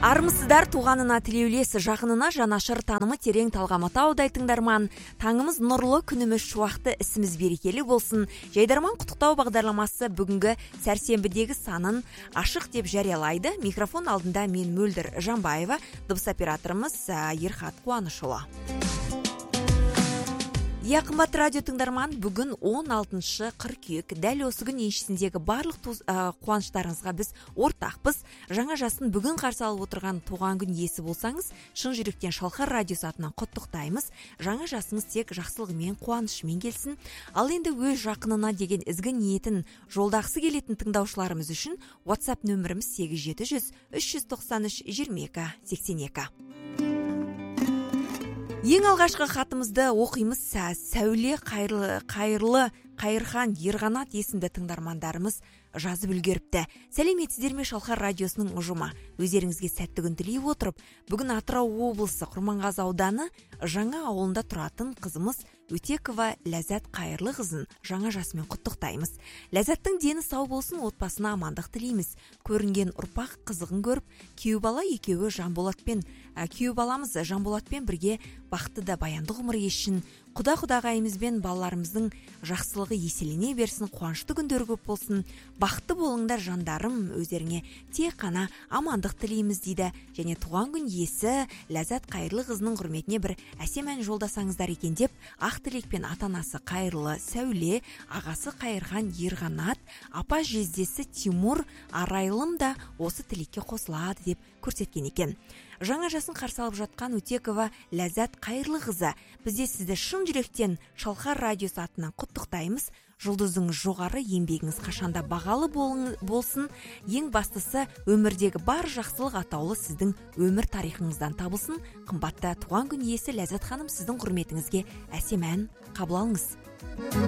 Армысыздар, туғанына тілеулес, жақынына жанашыр, танымы терең талғаматаудай тыңдарман. Таңымыз нұрлы, күніміз шуақты, ісіміз берекелі болсын. Жайдарман құттықтау бағдарламасы бүгінгі сәрсенбідегі санын ашық деп жариялайды. Микрофон алдында мен Мөлдір Жанбаева, дыбыс операторымыз Ерхат Қуанышұлы. Қымбат радио тыңдарман, бүгін 16 қыркүйек, дәл осы күн еншісіндегі барлық қуаныштарыңызға біз ортақпыз. Жаңа жасын бүгін қарсы алып отырған туған күн иесі болсаңыз, шын жүректен Шалқар радиосы атынан құттықтаймыз. Жаңа жасыңыз тек жақсылығымен, қуанышымен келсін. Ал енді өз жақынына деген ізгі ниетін жолдағысы келетін тыңдаушыларымыз үшін WhatsApp нөміріміз 8700 393 22 82. Ең алғашқы хатымызды оқимыз. Сәуле Қайырхан Ерғанат есімді тыңдармандарымыз жазып үлгеріпті. Сәлеметсіздер ме, Шалқар радиосының ұжымы. Өздеріңізге сәтті күн тілей отырып, бүгін Атырау облысы Құрманғазы ауданы Жаңа ауылында тұратын қызымыз Өтекова Ләззат Қайырлықызын жаңа жасымен құттықтаймыз. Ләззаттың дені сау болсын, отбасына амандық тілейміз. Көрінген ұрпақ қызығын көріп, күйеу баламыз Жанболатпен бірге бақытты да баянды ғұмыр кешсін. Құдағайымызбен балаларымыздың жақсылығы еселене берсін, қуанышты күндер көп болсын. Бақытты болыңдар жандарым, өздеріңе тек қана амандық тілейміз дейді. Және туған күн иесі Ләззат Қайырлықызының құрметіне бір әсем ән жолдасаңыздар екен деп, ақ тілекпен ата-анасы Қайырлы Сәуле, ағасы Қайырхан Ерғанат, апа жездесі Тимур Арайлым да осы тілекке қосылады деп көрсеткен екен. Жаңа жасын қарсы алып жатқан Өтекова Ләззат Қайырлықызы, бізде сізді шын жүректен Шалқар радиосы атынан құттықтаймыз. Жұлдыздың жоғары, еңбегіңіз қашанда бағалы болсын. Ең бастысы, өмірдегі бар жақсылық атаулы сіздің өмір тарихыңыздан табылсын. Қымбатты туған күн иесі Ләззат ханым, сіздің құрметіңізге әсем ән қабыл алыңыз.